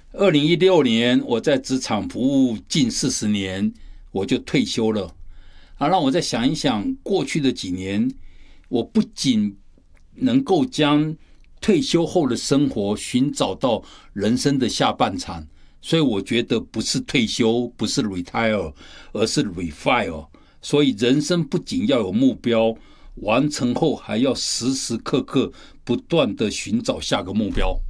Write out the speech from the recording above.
2016年我在职场服务近40年，我就退休了。让我再想一想过去的几年，我不仅能够将退休后的生活寻找到人生的下半场，所以我觉得不是退休，不是 retire， 而是 refile。所以人生不仅要有目标，完成后还要时时刻刻不断的寻找下个目标。